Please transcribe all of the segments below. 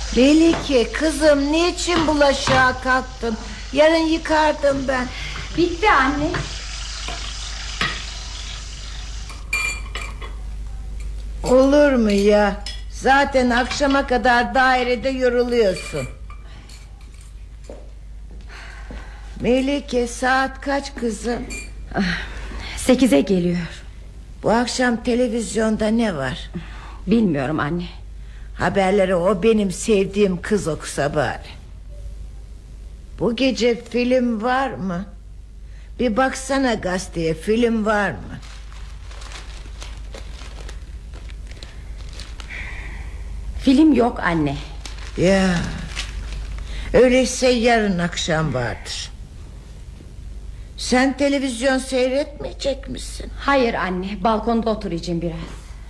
Melike kızım, niçin bulaşığa kalktın? Yarın yıkardım ben. Bitti anne. Olur mu ya? Zaten akşama kadar dairede yoruluyorsun. Melike, saat kaç kızım? 8'e geliyor. Bu akşam televizyonda ne var? Bilmiyorum anne. Haberleri o benim sevdiğim kız okusa bari. Bu gece film var mı? Bir baksana gazeteye, film var mı? Film yok anne. Ya, öyleyse yarın akşam vardır. Sen televizyon seyretmeyecek misin? Hayır anne, balkonda oturacağım biraz.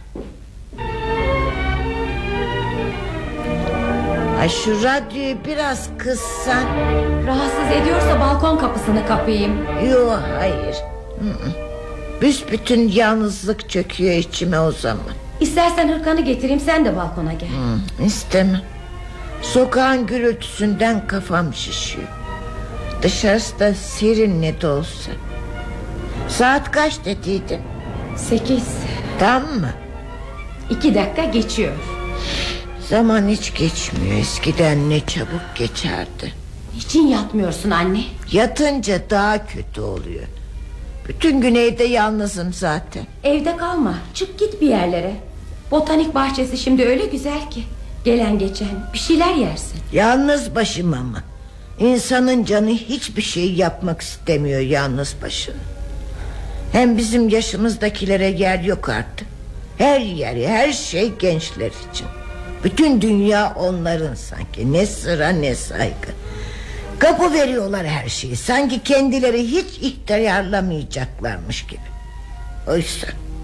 Ay, şu radyoyu biraz kıssan. Rahatsız ediyorsa balkon kapısını kapayım. Yok, hayır. Büsbütün yalnızlık çöküyor içime o zaman. İstersen hırkanı getireyim, sen de balkona gel. İstemem. Sokağın gürültüsünden kafam şişiyor. Dışarısı da serin ne de olsa. Saat kaç dediydin? 8. Tam mı? 2 dakika geçiyor. Zaman hiç geçmiyor. Eskiden ne çabuk geçerdi. Niçin yatmıyorsun anne? Yatınca daha kötü oluyor. Bütün gün evde yalnızım zaten. Evde kalma, çık git bir yerlere. Botanik bahçesi şimdi öyle güzel ki. Gelen geçen bir şeyler yersin. Yalnız başıma mı? İnsanın canı hiçbir şey yapmak istemiyor yalnız başına. Hem bizim yaşımızdakilere yer yok artık. Her yer, her şey gençler için. Bütün dünya onların sanki. Ne sıra ne saygı. Kapı veriyorlar her şeyi. Sanki kendileri hiç ihtiyarlamayacaklarmış gibi. Oysa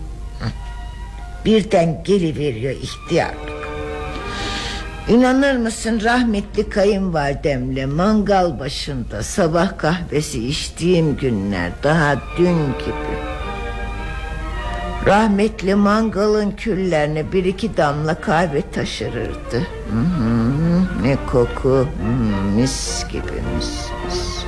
birden geliveriyor ihtiyarlık. İnanır mısın, rahmetli kayınvalidemle mangal başında sabah kahvesi içtiğim günler daha dün gibi. Rahmetli mangalın küllerine 1-2 damla kahve taşırırdı. Ne koku, mis gibi, mis.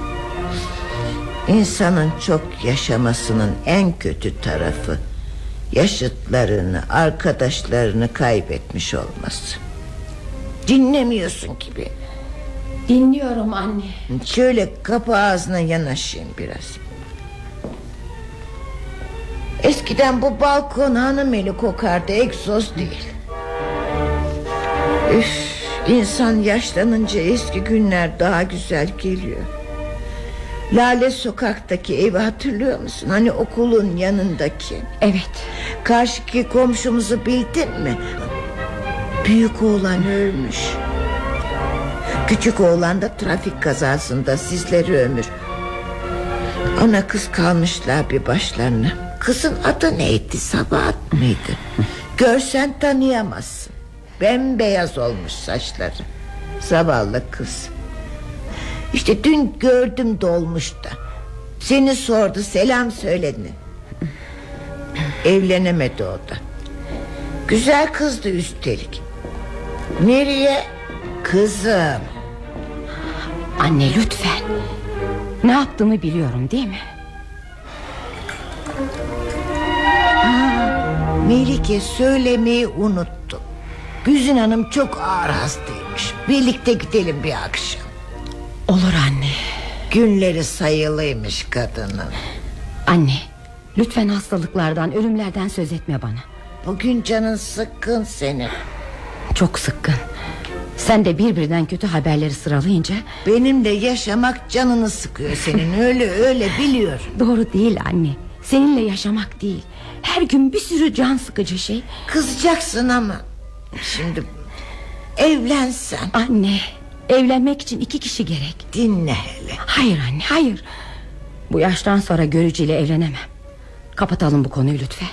İnsanın çok yaşamasının en kötü tarafı yaşıtlarını, arkadaşlarını kaybetmiş olması. Dinlemiyorsun gibi. Dinliyorum anne. Şöyle kapı ağzına yanaşayım biraz. Eskiden bu balkon hanımeli kokardı, egzoz değil. Üf, insan yaşlanınca eski günler daha güzel geliyor. Lale Sokak'taki evi hatırlıyor musun? Hani okulun yanındaki. Evet. Karşıki komşumuzu bildin mi? Büyük oğlan ölmüş. Küçük oğlan da trafik kazasında, sizleri ömür. Ana kız kalmışlar bir başlarına. Kızın adı neydi? Sabahat mıydı? Görsen tanıyamazsın. Bembeyaz olmuş saçları. Zavallı kız. İşte dün gördüm dolmuşta. Seni sordu, selam söyledi. Evlenemedi o da. Güzel kızdı üstelik. Nereye? Kızım. Anne lütfen. Ne yaptığımı biliyorum değil mi? Melike, söylemeyi unuttum. Güzin Hanım çok ağır hastaymış. Birlikte gidelim bir akşam. Olur anne. Günleri sayılıymış kadının. Anne, lütfen hastalıklardan, ölümlerden söz etme bana. Bugün canın sıkkın senin. Çok sıkkın. Sen de birbirinden kötü haberleri sıralayınca... Benimle yaşamak canını sıkıyor senin, öyle biliyorum. Doğru değil anne. Seninle yaşamak değil. Her gün bir sürü can sıkıcı şey. Kızacaksın ama. Şimdi evlensen. Anne, evlenmek için 2 kişi gerek. Dinle hele. Hayır anne, hayır. Bu yaştan sonra görücüyle evlenemem. Kapatalım bu konuyu lütfen.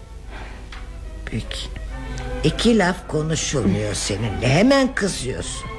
Peki. 2 laf konuşulmuyor seninle, hemen kızıyorsun.